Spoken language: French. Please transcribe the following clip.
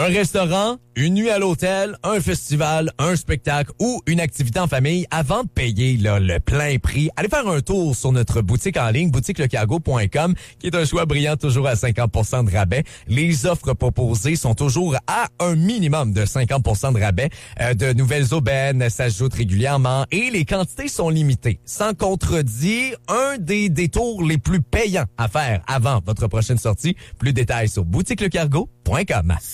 restaurant, une nuit à l'hôtel, un festival, un spectacle ou une activité en famille, avant de payer le plein prix, allez faire un tour sur notre boutique en ligne, boutiquelecargo.com, qui est un choix brillant toujours à 50% de rabais. Les offres proposées sont toujours à un minimum de 50% de rabais. De nouvelles aubaines s'ajoutent régulièrement et les quantités sont limitées. Sans contredit, un des détours les plus payants à faire avant votre prochaine sortie. Plus de détails sur boutiquelecargo.com.